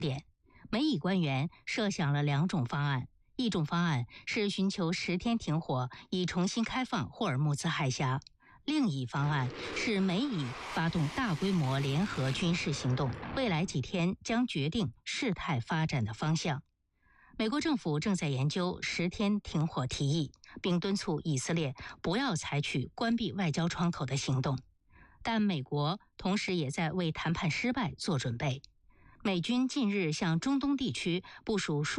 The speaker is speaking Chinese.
美以官员设想了2种方案，一种方案是寻求10天停火，以重新开放霍尔木兹海峡；另一方案是美以发动大规模联合军事行动，未来几天将决定事态发展的方向。美国政府正在研究10天停火提议，并敦促以色列不要采取关闭外交窗口的行动。但美国同时也在为谈判失败做准备。美军近日向中东地区部署